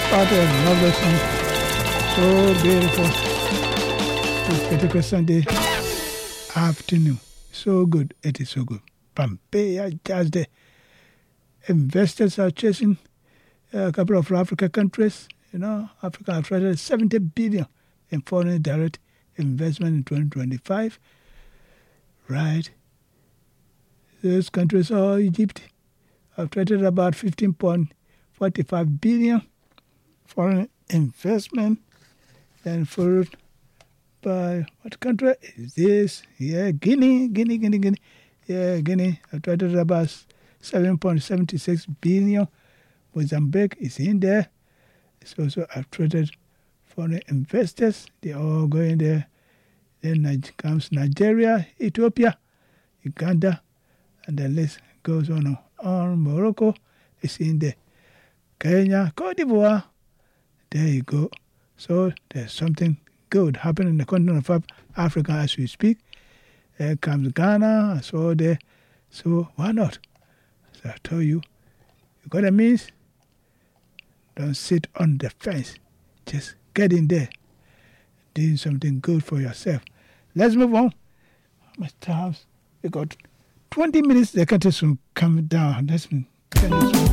What a lovely song. So beautiful. It's particular Sunday afternoon. So good. It is so good. Pompeii, just the investors are chasing a couple of African countries. You know, Africa has traded 70 billion in foreign direct investment in 2025. Right. Those countries are Egypt have traded about 15.45 billion foreign investment, and followed by what country is this? Yeah, Guinea. Yeah, Guinea have traded about 7.76 billion. Mozambique is in there. It's also attracted foreign investors. They are all going there. Then comes Nigeria, Ethiopia, Uganda, and the list goes on. Morocco is in there. Kenya, Cote d'Ivoire. There you go. So there's something good happening in the continent of Africa as we speak. There comes Ghana, I saw there. So why not? So I told you, you got a means? Don't sit on the fence. Just get in there. Doing something good for yourself. Let's move on. How much time? We got 20 minutes. The curtains will come down. Let's turn this one.